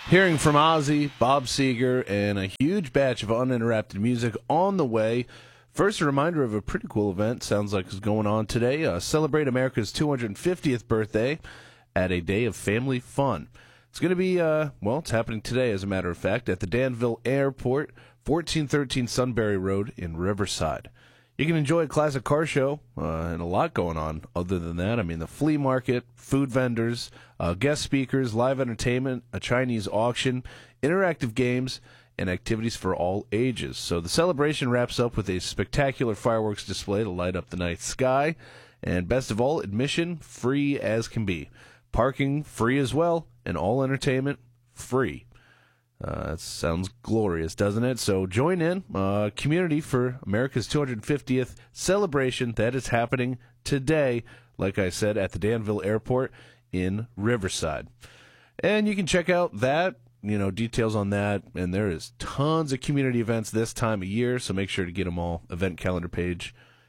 Hearing from Ozzy, Bob Seger, and a huge batch of uninterrupted music on the way. First, a reminder of a pretty cool event, sounds like is going on today. Celebrate America's 250th birthday at a day of family fun. It's going to be, it's happening today, as a matter of fact, at the Danville Airport, 1413 Sunbury Road in Riverside. You can enjoy a classic car show and a lot going on other than that. I mean, the flea market, food vendors, guest speakers, live entertainment, a Chinese auction, interactive games, and activities for all ages. So the celebration wraps up with a spectacular fireworks display to light up the night sky. And best of all, admission free as can be. Parking free as well, and all entertainment free. That sounds glorious, doesn't it? So join in community for America's 250th celebration that is happening today, like I said, at the Danville Airport in Riverside. And you can check out that, details on that, and there is tons of community events this time of year, so make sure to get them all. Event calendar page,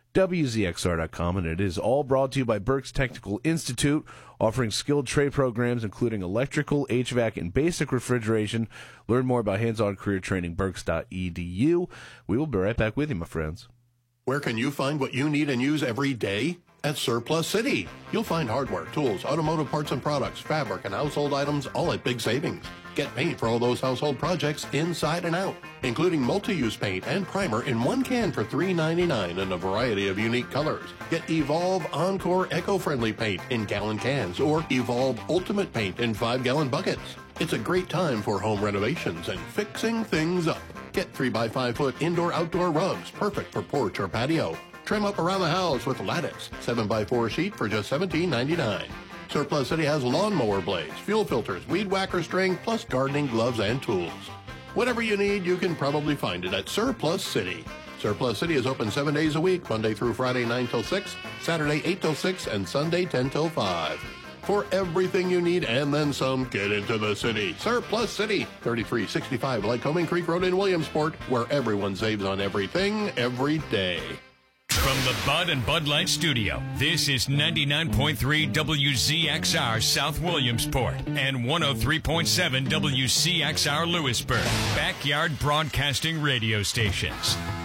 WZXR.com, and it is all brought to you by Berks Technical Institute, offering skilled trade programs including electrical, HVAC, and basic refrigeration. Learn more about hands-on career training, berks.edu. We will be right back with you, my friends. Where can you find what you need and use every day? At Surplus City. You'll find hardware, tools, automotive parts and products, fabric, and household items, all at big savings. Get paint for all those household projects inside and out, including multi-use paint and primer in one can for $3.99 in a variety of unique colors. Get Evolve Encore Eco-Friendly paint in gallon cans or Evolve Ultimate paint in 5-gallon buckets. It's a great time for home renovations and fixing things up. Get 3x5-foot indoor-outdoor rugs, perfect for porch or patio. Trim up around the house with lattice, 7x4 sheet for just $17.99. Surplus City has lawnmower blades, fuel filters, weed whacker string, plus gardening gloves and tools. Whatever you need, you can probably find it at Surplus City. Surplus City is open 7 days a week, Monday through Friday 9 till 6, Saturday 8 till 6, and Sunday 10 till 5. For everything you need and then some, get into the city. Surplus City, 3365 Lycoming Creek Road in Williamsport, where everyone saves on everything every day. From the Bud and Bud Light Studio, this is 99.3 WZXR South Williamsport and 103.7 WCXR Lewisburg, backyard broadcasting radio stations.